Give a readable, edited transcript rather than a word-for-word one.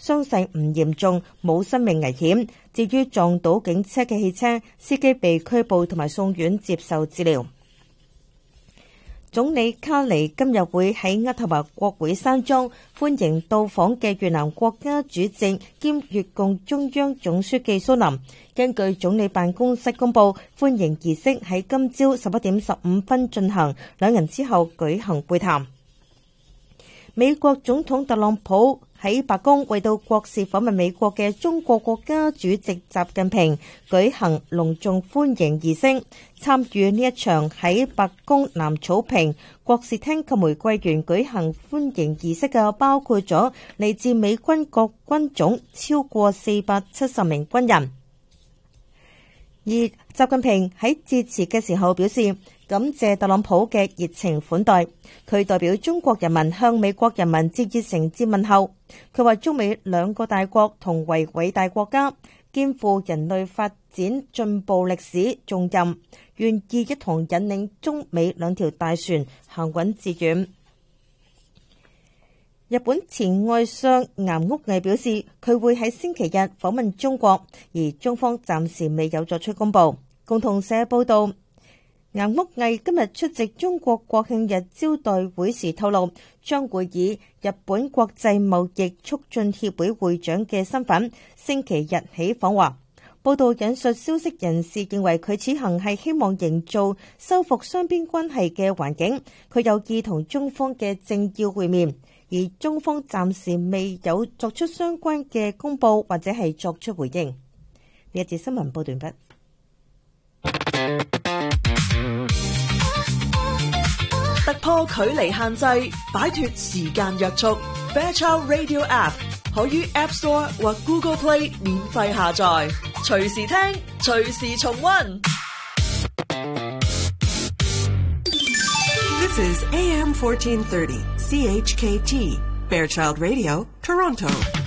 傷勢唔嚴重，冇生命危險。至於撞到警車嘅汽車，司機被拘捕同埋送院接受治療。總理卡尼今日會喺渥太華國會山莊歡迎到訪嘅越南國家主席兼越共中央總書記蘇林。根據總理辦公室公佈，歡迎儀式喺今朝11:15進行，兩人之後舉行會談。美國總統特朗普喺白宮為到國事訪問美國嘅中國國家主席習近平舉行隆重歡迎儀式。參與呢一場喺白宮南草坪國事廳及玫瑰園舉行歡迎儀式嘅，包括咗嚟自美軍各軍種超過470名軍人。而習近平喺致辭嘅時候表示，感謝特朗普嘅熱情款待，佢代表中國人民向美國人民致熱誠摯問候。佢話中美兩個大國同為偉大國家，肩負人類發展進步歷史重任，願意一同引領中美兩條大船行穩致遠。日本前外相岩屋毅表示，佢會喺星期日訪問中國，而中方暫時未有作出公佈。共同社報道，岩屋毅今日出席中國國慶日招待會時透露，將會以日本國際貿易促進協會會長嘅身份，星期日起訪華。報道引述消息人士認為，佢此行係希望營造修復雙邊關係嘅環境，佢有意同中方嘅政要會面，而中方暫時未有作出相關嘅公佈或者係作出回應。呢一節新聞報道完畢。 突破距離限制，擺脫時間約束。Fairchild Radio App 可於 App Store 或 Google Play 免費下載，隨時聽，隨時重溫。 This is AM 1430 CHKT Fairchild Radio, Toronto.